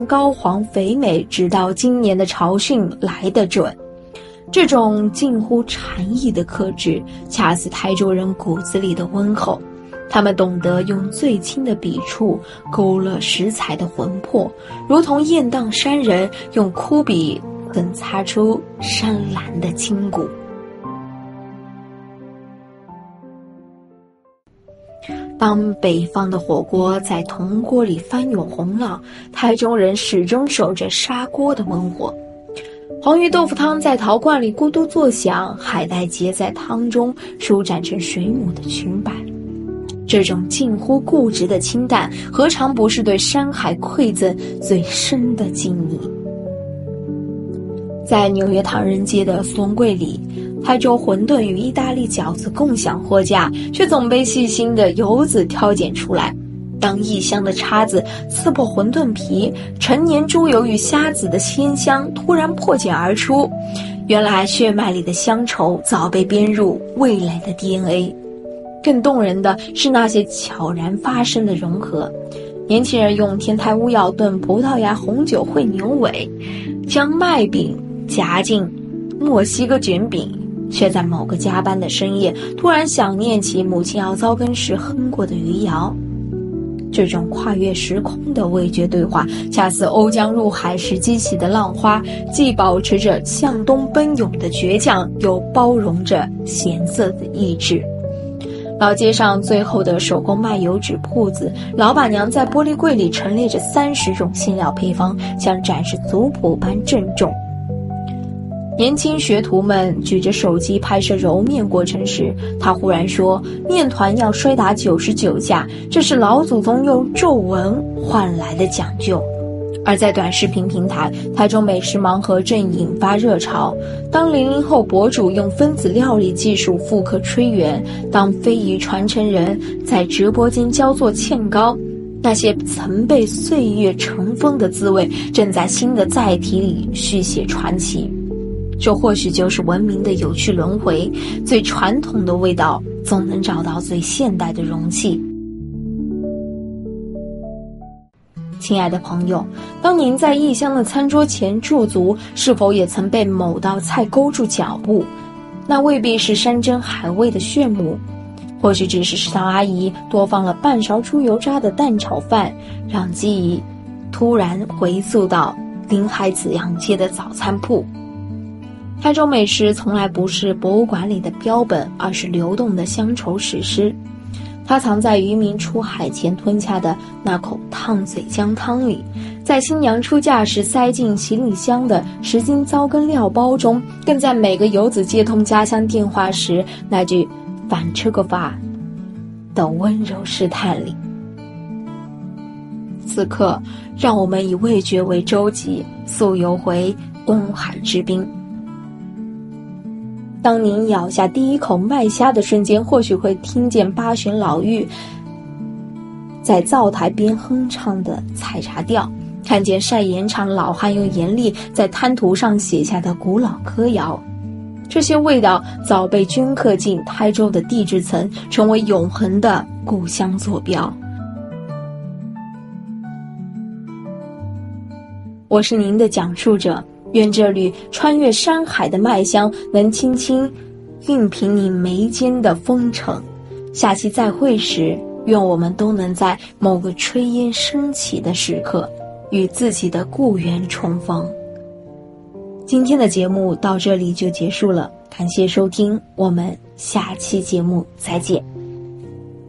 高皇肥美，直到今年的朝训来得准。这种近乎禅意的克制，恰似台州人骨子里的温厚。他们懂得用最轻的笔触勾勒石材的魂魄，如同雁荡山人用枯笔更擦出山岚的筋骨。当北方的火锅在铜锅里翻涌洪浪，台中人始终守着砂锅的温火。黄鱼豆腐汤在陶罐里咕嘟作响，海带结在汤中舒展成水母的裙摆。这种近乎固执的清淡，何尝不是对山海馈赠最深的敬意？在纽约唐人街的松柜里，台州馄饨与意大利饺子共享货架，却总被细心的游子挑拣出来。当异乡的叉子刺破馄饨皮，陈年猪油与虾子的鲜香突然破茧而出，原来血脉里的乡愁早被编入味蕾的 DNA。 更动人的是那些悄然发生的融合。年轻人用天台乌药炖葡萄牙红酒烩牛尾，将麦饼夹进墨西哥卷饼，却在某个加班的深夜突然想念起母亲熬糟羹时哼过的余姚。这种跨越时空的味觉对话，恰似瓯江入海时激起的浪花，既保持着向东奔涌的倔强，又包容着咸涩的意志。老街上最后的手工卖油纸铺子，老板娘在玻璃柜里陈列着30种馅料配方，像展示族谱般郑重。年轻学徒们举着手机拍摄揉面过程时，他忽然说，面团要摔打99下，这是老祖宗用皱纹换来的讲究。而在短视频平台，台中美食盲盒正引发热潮。当00后博主用分子料理技术复刻炊圆，当非遗传承人在直播间教做芡糕，那些曾被岁月尘封的滋味，正在新的载体里续写传奇。这或许就是文明的有趣轮回，最传统的味道总能找到最现代的容器。亲爱的朋友，当您在异乡的餐桌前驻足，是否也曾被某道菜勾住脚步？那未必是山珍海味的炫目，或许只是食堂阿姨多放了半勺猪油渣的蛋炒饭，让记忆突然回溯到临海子阳街的早餐铺。台中美食从来不是博物馆里的标本，而是流动的乡愁史诗。它藏在渔民出海前吞下的那口烫嘴姜汤里，在新娘出嫁时塞进行李箱的10斤糟羹料包中，更在每个游子接通家乡电话时那句反吃个法的温柔试探里。此刻，让我们以味觉为舟楫，速游回东海之滨。当您咬下第一口麦虾的瞬间，或许会听见八旬老妪在灶台边哼唱的采茶调，看见晒盐场老汉用盐粒在滩涂上写下的古老歌谣。这些味道早被镌刻进台州的地质层，成为永恒的故乡坐标。我是您的讲述者，愿这缕穿越山海的麦香能轻轻熨平你眉间的风尘。下期再会时，愿我们都能在某个炊烟升起的时刻，与自己的故园重逢。今天的节目到这里就结束了，感谢收听，我们下期节目再见。